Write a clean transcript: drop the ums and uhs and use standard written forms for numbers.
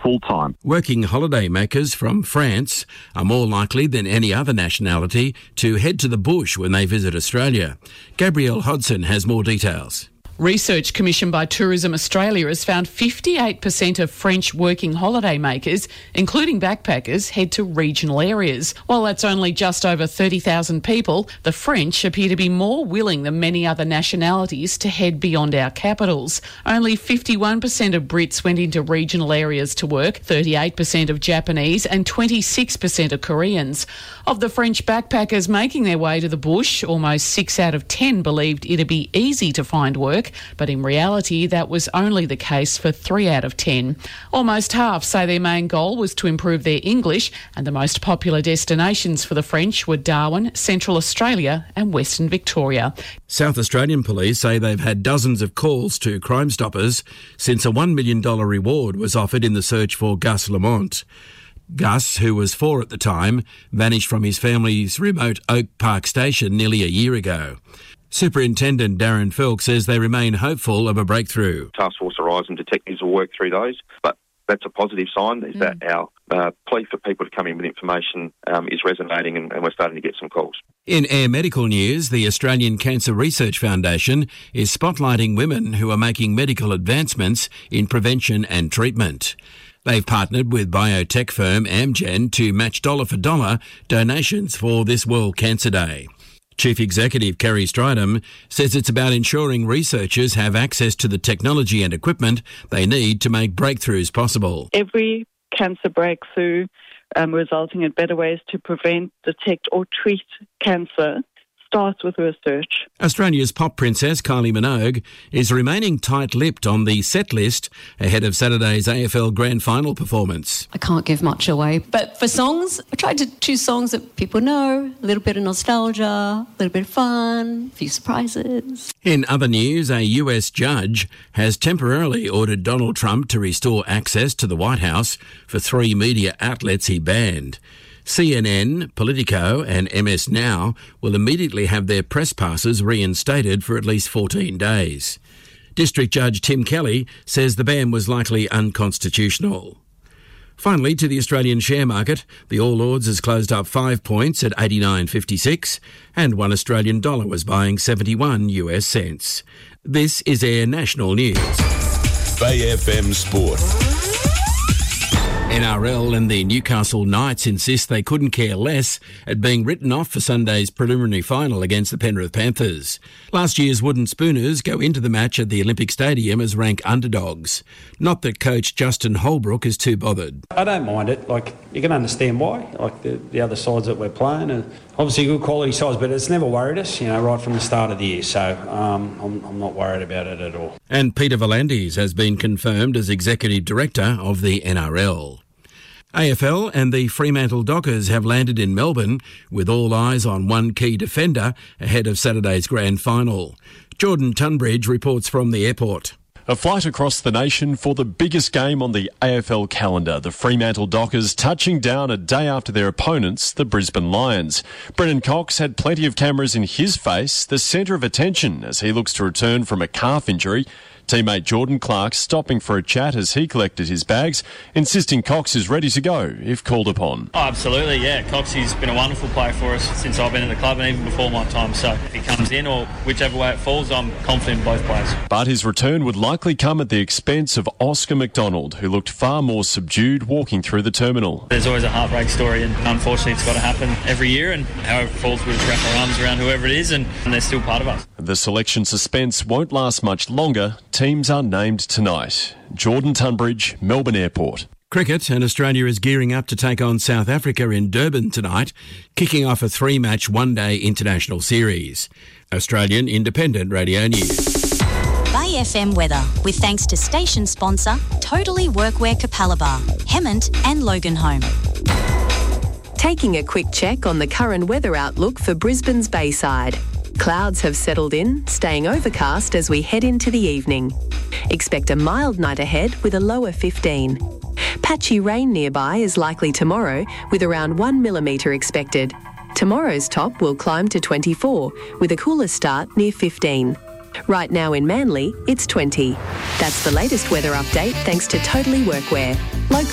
full-time. Working holiday makers from France are more likely than any other nationality to head to the bush when they visit Australia. Gabrielle Hodson has more details. Research commissioned by Tourism Australia has found 58% of French working holiday makers, including backpackers, head to regional areas. While that's only just over 30,000 people, the French appear to be more willing than many other nationalities to head beyond our capitals. Only 51% of Brits went into regional areas to work, 38% of Japanese and 26% of Koreans. Of the French backpackers making their way to the bush, almost 6 out of 10 believed it'd be easy to find work, but in reality that was only the case for 3 out of 10. Almost half say their main goal was to improve their English, and the most popular destinations for the French were Darwin, Central Australia and Western Victoria. South Australian police say they've had dozens of calls to Crime Stoppers since a $1 million reward was offered in the search for Gus Lamont. Gus, who was 4 at the time, vanished from his family's remote Oak Park station nearly a year ago. Superintendent Darren Felk says they remain hopeful of a breakthrough. Task Force Horizon detectives will work through those, but that's a positive sign, is that our plea for people to come in with information is resonating and we're starting to get some calls. In Air Medical news, the Australian Cancer Research Foundation is spotlighting women who are making medical advancements in prevention and treatment. They've partnered with biotech firm Amgen to match dollar for dollar donations for this World Cancer Day. Chief Executive Kerry Stridham says it's about ensuring researchers have access to the technology and equipment they need to make breakthroughs possible. Every cancer breakthrough resulting in better ways to prevent, detect or treat cancer starts with research. Australia's pop princess Kylie Minogue is remaining tight-lipped on the set list ahead of Saturday's AFL Grand Final performance. I can't give much away, but for songs, I tried to choose songs that people know, a little bit of nostalgia, a little bit of fun, a few surprises. In other news, a US judge has temporarily ordered Donald Trump to restore access to the White House for 3 media outlets he banned. CNN, Politico and MS Now will immediately have their press passes reinstated for at least 14 days. District Judge Tim Kelly says the ban was likely unconstitutional. Finally, to the Australian share market, the All Ords has closed up 5 points at 89.56 and $1 Australian dollar was buying 71 US cents. This is Air National News. Bay FM Sport. NRL and the Newcastle Knights insist they couldn't care less at being written off for Sunday's preliminary final against the Penrith Panthers. Last year's Wooden Spooners go into the match at the Olympic Stadium as rank underdogs. Not that coach Justin Holbrook is too bothered. I don't mind it. You can understand why. The other sides that we're playing are obviously good quality sides, but it's never worried us, right from the start of the year. So I'm not worried about it at all. And Peter V'landys has been confirmed as Executive Director of the NRL. AFL and the Fremantle Dockers have landed in Melbourne with all eyes on one key defender ahead of Saturday's grand final. Jordan Tunbridge reports from the airport. A flight across the nation for the biggest game on the AFL calendar. The Fremantle Dockers touching down a day after their opponents, the Brisbane Lions. Brennan Cox had plenty of cameras in his face, the centre of attention as he looks to return from a calf injury. Teammate Jordan Clark stopping for a chat as he collected his bags, insisting Cox is ready to go if called upon. Oh, absolutely, yeah. Coxie's been a wonderful player for us since I've been at the club and even before my time. So if he comes in or whichever way it falls, I'm confident in both players. But his return would likely come at the expense of Oscar McDonald, who looked far more subdued walking through the terminal. There's always a heartbreak story and unfortunately it's got to happen every year, and however it falls, we just wrap our arms around whoever it is and they're still part of us. The selection suspense won't last much longer. Teams are named tonight. Jordan Tunbridge, Melbourne Airport. Cricket, and Australia is gearing up to take on South Africa in Durban tonight, kicking off a 3-match one-day international series. Australian Independent Radio News. Bay FM weather, with thanks to station sponsor Totally Workwear Capalaba, Hemmant and Loganholme. Taking a quick check on the current weather outlook for Brisbane's Bayside. Clouds have settled in, staying overcast as we head into the evening. Expect a mild night ahead with a low of 15. Patchy rain nearby is likely tomorrow with around 1 millimetre expected. Tomorrow's top will climb to 24 with a cooler start near 15. Right now in Manly, it's 20. That's the latest weather update thanks to Totally Workwear.